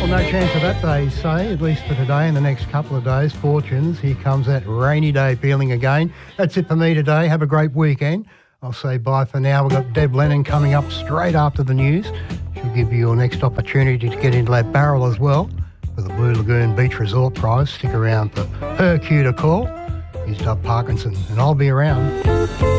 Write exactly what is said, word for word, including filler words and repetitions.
no chance of that, they say, at least for today and the next couple of days. Fortunes, here comes that rainy day feeling again. That's it for me today. Have a great weekend. I'll say bye for now. We've got Deb Lennon coming up straight after the news. She'll give you your next opportunity to get into that barrel as well for the Blue Lagoon Beach Resort Prize. Stick around for her cue to call. Here's Doug Parkinson, and I'll be around.